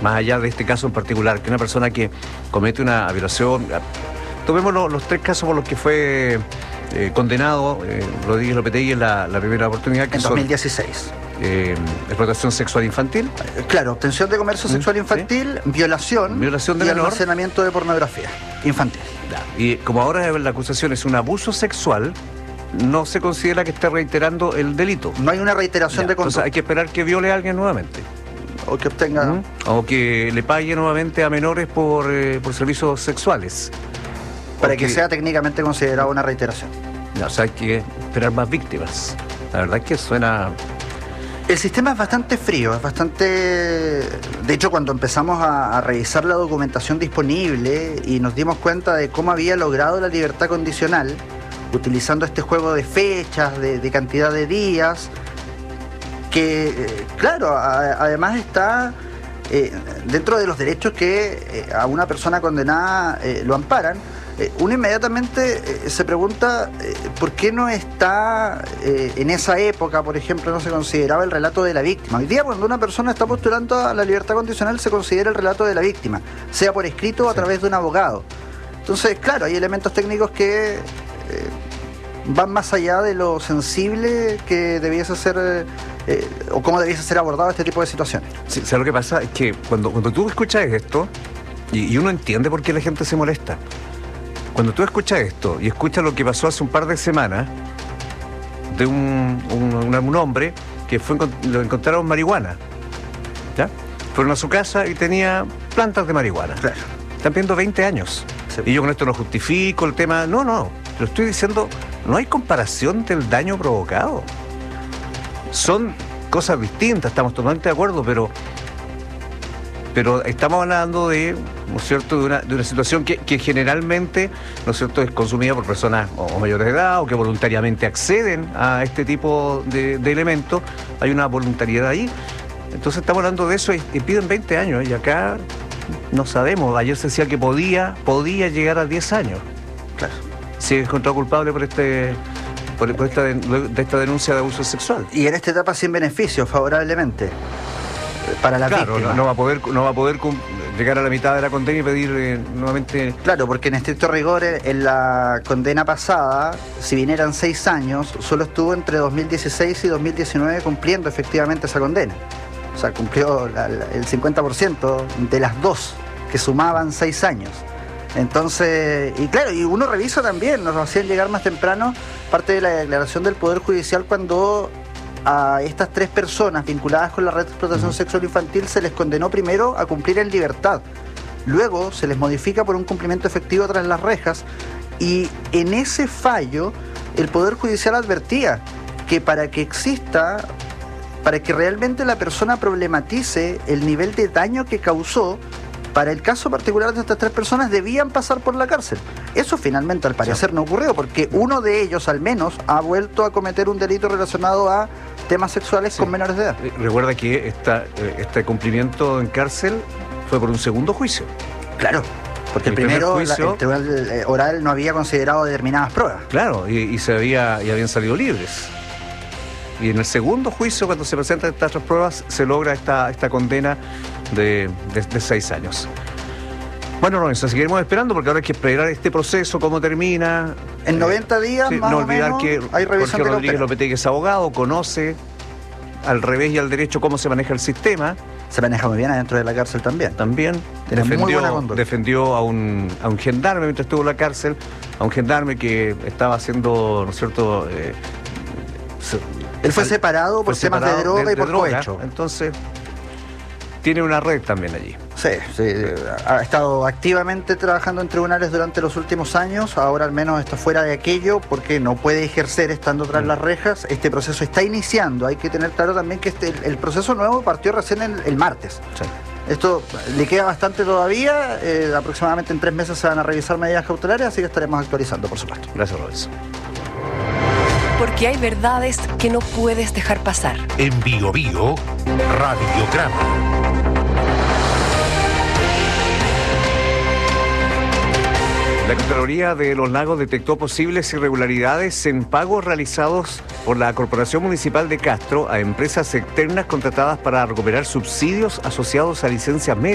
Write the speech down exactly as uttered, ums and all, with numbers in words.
más allá de este caso en particular, que una persona que comete una violación, tomemos los, los tres casos por los que fue eh, condenado eh, Rodríguez Lopetegui en la, la primera oportunidad, que en son, dos mil dieciséis. Eh, explotación sexual infantil. Claro, obtención de comercio sexual infantil, ¿sí? violación, violación de y menor, almacenamiento de pornografía infantil. Y como ahora la acusación es un abuso sexual, no se considera que esté reiterando el delito. No hay una reiteración ya, de conducta. Entonces hay que esperar que viole a alguien nuevamente. O que obtenga... ¿Mm? O que le pague nuevamente a menores por, eh, por servicios sexuales. Para o que, que sea técnicamente considerada una reiteración. No, o sea, hay que esperar más víctimas. La verdad es que suena... El sistema es bastante frío, es bastante... De hecho, cuando empezamos a, a revisar la documentación disponible y nos dimos cuenta de cómo había logrado la libertad condicional, utilizando este juego de fechas, de, de cantidad de días, que, eh, claro, a, además está eh, dentro de los derechos que eh, a una persona condenada eh, lo amparan. Eh, uno inmediatamente eh, se pregunta eh, por qué no está eh, en esa época, por ejemplo, no se consideraba el relato de la víctima. Hoy día, cuando una persona está postulando a la libertad condicional, se considera el relato de la víctima, sea por escrito o a través de un abogado. Entonces, claro, hay elementos técnicos que eh, van más allá de lo sensible que debiese ser eh, o cómo debiese ser abordado este tipo de situaciones. Sí, ¿sabes lo que pasa? Es que cuando, cuando tú escuchas esto, y, y uno entiende por qué la gente se molesta. Cuando tú escuchas esto y escuchas lo que pasó hace un par de semanas de un, un, un, un hombre que fue lo encontraron marihuana, ¿ya? Fueron a su casa y tenía plantas de marihuana. Claro. Están pidiendo veinte años. Sí. Y yo con esto no justifico el tema. No, no. Lo estoy diciendo, no hay comparación del daño provocado. Son cosas distintas, estamos totalmente de acuerdo, pero... pero estamos hablando de, ¿no es cierto?, de una, de una situación que, que generalmente, ¿no es cierto?, es consumida por personas o, o mayores de edad o que voluntariamente acceden a este tipo de, de elementos. Hay una voluntariedad ahí. Entonces estamos hablando de eso y, y piden veinte años y acá no sabemos. Ayer se decía que podía, podía llegar a diez años. Claro. Si es encontrado culpable por este... por, por esta, de esta denuncia de abuso sexual. Y en esta etapa sin beneficio, favorablemente. Para la claro, víctima. No, no va a poder, no va a poder llegar a la mitad de la condena y pedir eh, nuevamente... Claro, porque en estricto rigor, en la condena pasada, si bien eran seis años, solo estuvo entre dos mil dieciséis y dos mil diecinueve cumpliendo efectivamente esa condena. O sea, cumplió la, la, el cincuenta por ciento de las dos, que sumaban seis años. Entonces, y claro, y uno revisa también, nos lo hacían llegar más temprano, parte de la declaración del Poder Judicial cuando... a estas tres personas vinculadas con la red de explotación sexual infantil se les condenó primero a cumplir en libertad. Luego se les modifica por un cumplimiento efectivo tras las rejas y en ese fallo el Poder Judicial advertía que para que exista, para que realmente la persona problematice el nivel de daño que causó, para el caso particular de estas tres personas debían pasar por la cárcel. Eso finalmente al parecer no ocurrió porque uno de ellos al menos ha vuelto a cometer un delito relacionado a temas sexuales sí. con menores de edad. Recuerda que esta, este cumplimiento en cárcel fue por un segundo juicio. Claro, porque el, el primero juicio, la, el tribunal oral no había considerado determinadas pruebas. Claro, y, y se había y habían salido libres. Y en el segundo juicio, cuando se presentan estas otras pruebas, se logra esta, esta condena de, de, de seis años. Bueno, Robinson, seguiremos esperando porque ahora hay que esperar este proceso, cómo termina. En noventa días, sí, más no o olvidar menos, que hay revisión Jorge Rodríguez Lopetegui es abogado, conoce al revés y al derecho cómo se maneja el sistema. Se maneja muy bien adentro de la cárcel también. También. Tiene defendió, muy buena conducta. defendió a un, a un gendarme mientras estuvo en la cárcel, a un gendarme que estaba haciendo, ¿no es cierto? Eh, se, Él fue separado por temas de droga de, y por droga, cohecho. Entonces, tiene una red también allí. Sí, sí, ha estado activamente trabajando en tribunales durante los últimos años, ahora al menos está fuera de aquello porque no puede ejercer estando tras mm. las rejas. Este proceso está iniciando, hay que tener claro también que este, el, el proceso nuevo partió recién el, el martes. Sí. Esto le queda bastante todavía, eh, aproximadamente en tres meses se van a revisar medidas cautelares, así que estaremos actualizando, por supuesto. Gracias, Robinson. Porque hay verdades que no puedes dejar pasar. En Bio Bio, Radiograma. La Contraloría de Los Lagos detectó posibles irregularidades en pagos realizados por la Corporación Municipal de Castro a empresas externas contratadas para recuperar subsidios asociados a licencias médicas.